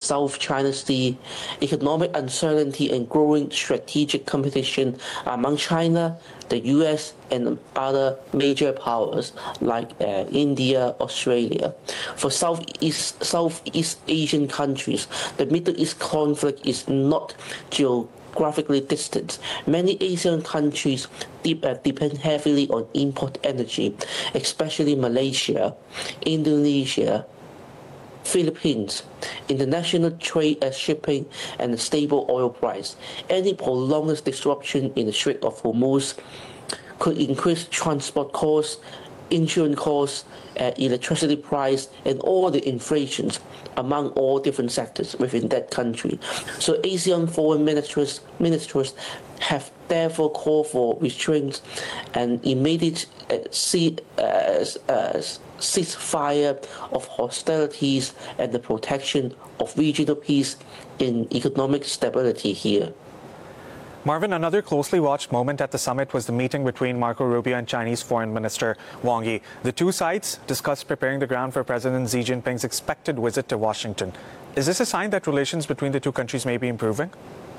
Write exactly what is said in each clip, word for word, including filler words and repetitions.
South China Sea, economic uncertainty and growing strategic competition among China, the U S, and other major powers like uh, India, Australia. For Southeast, Southeast Asian countries, the Middle East conflict is not geographically distant. Many Asian countries de- uh, depend heavily on import energy, especially Malaysia, Indonesia, Philippines. International trade and shipping and a stable oil price. Any prolonged disruption in the Strait of Hormuz could increase transport costs, insurance costs, uh, electricity price, and all the inflations among all different sectors within that country. So ASEAN foreign ministers, ministers have therefore called for restraints and immediate uh, see, uh, uh, ceasefire of hostilities and the protection of regional peace and economic stability here. Marvin, another closely watched moment at the summit was the meeting between Marco Rubio and Chinese Foreign Minister Wang Yi. The two sides discussed preparing the ground for President Xi Jinping's expected visit to Washington. Is this a sign that relations between the two countries may be improving?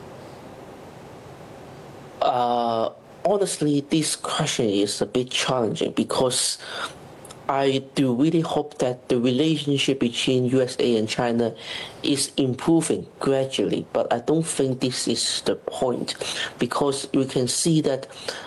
Uh, honestly, this question is a bit challenging because I do really hope that the relationship between U S A and China is improving gradually, but I don't think this is the point because we can see that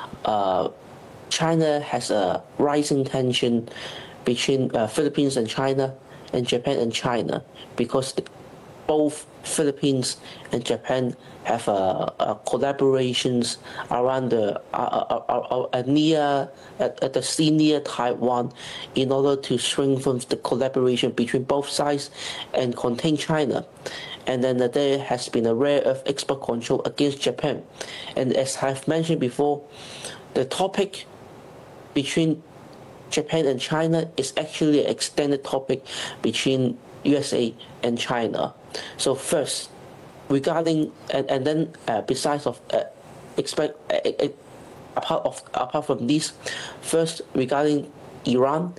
uh, China has a rising tension between uh, Philippines and China and Japan and China because both Philippines and Japan have uh, uh, collaborations around the uh, uh, uh, uh, near at, at the sea near Taiwan in order to strengthen the collaboration between both sides and contain China. And then uh, there has been a rare earth export control against Japan. And as I've mentioned before, the topic between Japan and China is actually an extended topic between U S A and China. So first, regarding and, and then uh, besides of uh, expect uh, uh, apart of apart from this, first regarding Iran,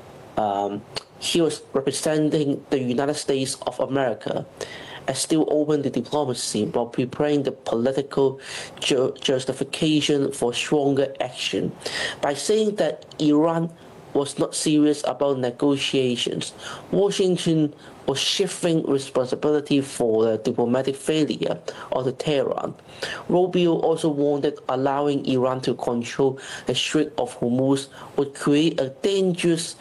um, he was representing the United States of America as still open to diplomacy while preparing the political ju- justification for stronger action by saying that Iran was not serious about negotiations. Washington was shifting responsibility for the diplomatic failure of the Tehran. Rubio also warned that allowing Iran to control the Strait of Hormuz would create a dangerous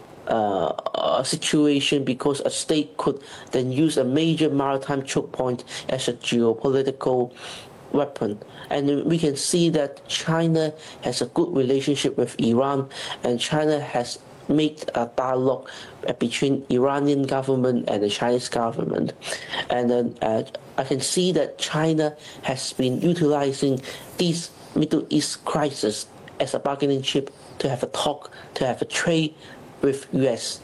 uh, uh, situation because a state could then use a major maritime choke point as a geopolitical weapon. And we can see that China has a good relationship with Iran, and China has made a dialogue between Iranian government and the Chinese government. And then uh, I can see that China has been utilizing this Middle East crisis as a bargaining chip to have a talk, to have a trade with U S.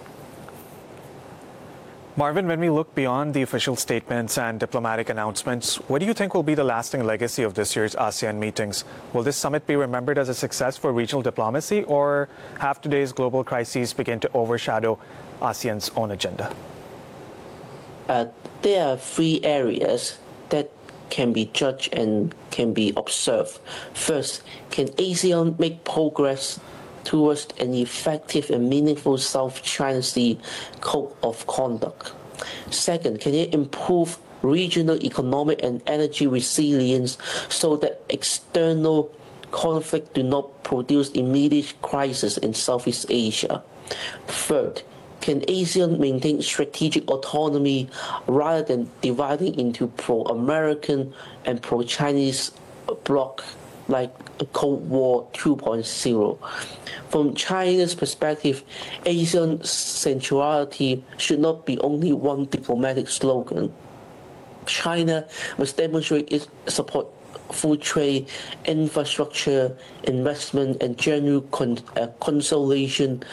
Marvin, when we look beyond the official statements and diplomatic announcements, what do you think will be the lasting legacy of this year's ASEAN meetings? Will this summit be remembered as a success for regional diplomacy, or have today's global crises begin to overshadow ASEAN's own agenda? Uh, there are three areas that can be judged and can be observed. First, can ASEAN make progress towards an effective and meaningful South China Sea code of conduct? Second, can it improve regional economic and energy resilience so that external conflict do not produce immediate crisis in Southeast Asia? Third, can ASEAN maintain strategic autonomy rather than dividing into pro-American and pro-Chinese bloc like Cold War two point oh? From China's perspective, ASEAN centrality should not be only one diplomatic slogan. China must demonstrate its support for trade, infrastructure, investment, and general con- uh, consolidation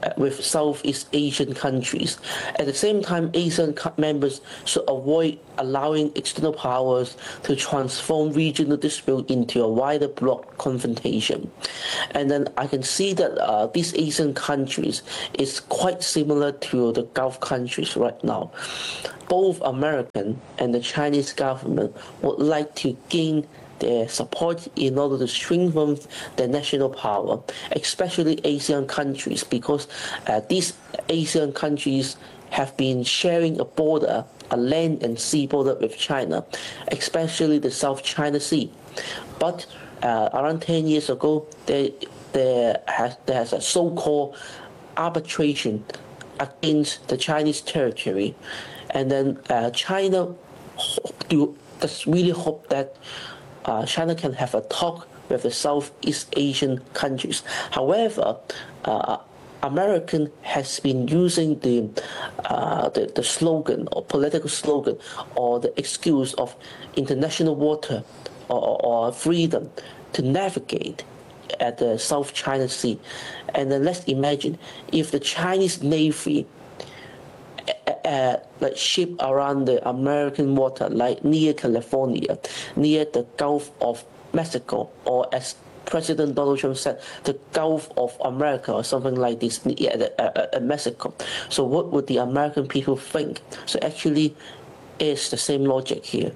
with Southeast Asian countries. At the same time, ASEAN members should avoid allowing external powers to transform regional dispute into a wider bloc confrontation. And then I can see that uh, these ASEAN countries is quite similar to the Gulf countries right now. Both American and the Chinese government would like to gain their support in order to strengthen their national power, especially ASEAN countries, because uh, these ASEAN countries have been sharing a border, a land and sea border with China, especially the South China Sea. But uh, around ten years ago, there, there, has, there has a so-called arbitration against the Chinese territory. And then uh, China do, does really hope that Uh, China can have a talk with the Southeast Asian countries. However, uh, American has been using the, uh, the the slogan or political slogan or the excuse of international water or, or freedom to navigate at the South China Sea. And then let's imagine if the Chinese Navy Uh, like ship around the American water, like near California, near the Gulf of Mexico, or as President Donald Trump said, the Gulf of America, or something like this, near uh, uh, uh, Mexico. So what would the American people think? So actually, it's the same logic here.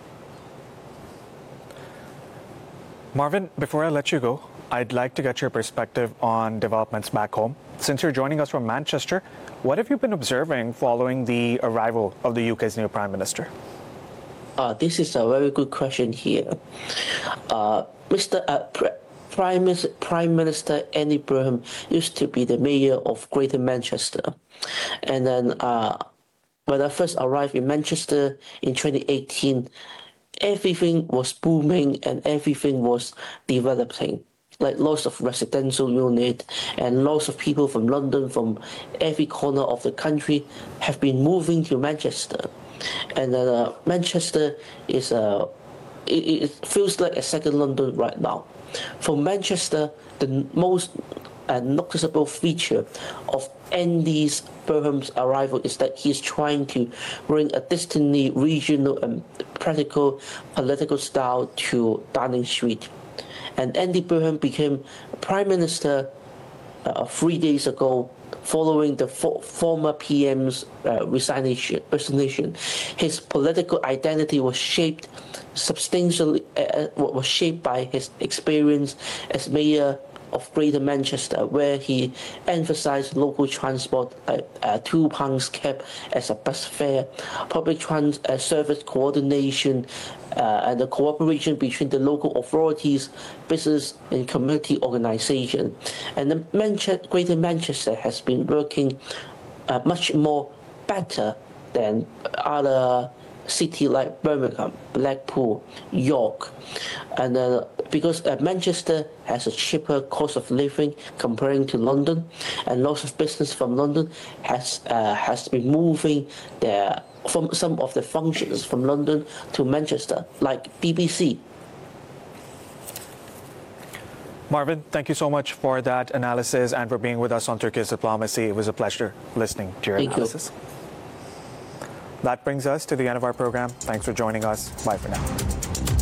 Marvin, before I let you go, I'd like to get your perspective on developments back home. Since you're joining us from Manchester, what have you been observing following the arrival of the U K's new Prime Minister? Uh, this is a very good question here. Uh, Mister Uh, Pre- Prime, Minister, Prime Minister Andy Burnham used to be the mayor of Greater Manchester. And then uh, when I first arrived in Manchester in twenty eighteen, everything was booming and everything was developing. Like lots of residential unit and lots of people from London, from every corner of the country, have been moving to Manchester. And uh, Manchester is a, uh, it, it feels like a second London right now. For Manchester, the most uh, noticeable feature of Andy Burnham's arrival is that he's trying to bring a distinctly regional and practical political style to Downing Street. And Andy Burnham became Prime Minister uh, three days ago, following the for former P M's uh, resignation, resignation. His political identity was shaped substantially, uh, was shaped by his experience as mayor of Greater Manchester, where he emphasized local transport, like uh, two pounds cap as a bus fare, public trans uh, service coordination, uh, and the cooperation between the local authorities, business, and community organization. And the Manchester, Greater Manchester has been working uh, much more better than other city like Birmingham, Blackpool, York, and uh, because uh, Manchester has a cheaper cost of living comparing to London, and lots of business from London has uh, has been moving their from some of the functions from London to Manchester, like B B C. Marvin, thank you so much for that analysis and for being with us on Turkey's diplomacy. It was a pleasure listening to your Thank analysis. You. That brings us to the end of our program. Thanks for joining us. Bye for now.